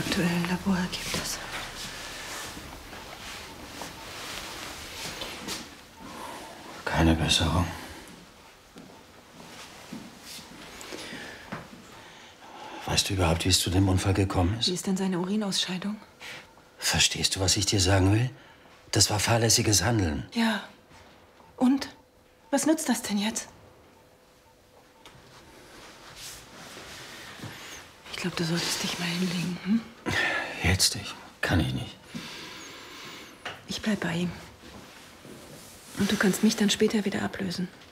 aktuellen Laborergebnis. Keine Besserung. Weißt du überhaupt, wie es zu dem Unfall gekommen ist? Wie ist denn seine Urinausscheidung? Verstehst du, was ich dir sagen will? Das war fahrlässiges Handeln. Ja. Und? Was nützt das denn jetzt? Ich glaube, du solltest dich mal hinlegen. Hm? Jetzt nicht. Kann ich nicht. Ich bleib bei ihm. Und du kannst mich dann später wieder ablösen.